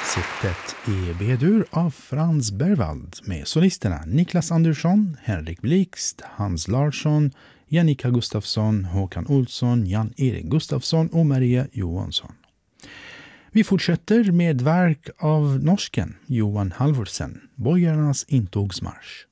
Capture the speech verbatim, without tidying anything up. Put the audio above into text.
Siktet i B-dur av Frans Berwald med solisterna Niklas Andersson, Henrik Blixt, Hans Larsson, Jannica Gustafsson, Håkan Olsson, Jan-Erik Gustafsson och Maria Johansson. Vi fortsätter med verk av norsken Johan Halvorsen, Borgarnas intågsmarsch.